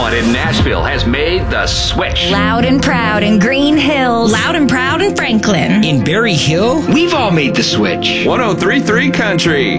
Everyone in Nashville has made the switch. Loud and proud in Green Hills. Loud and proud in Franklin. In Berry Hill? We've all made the switch. 103.3 Country.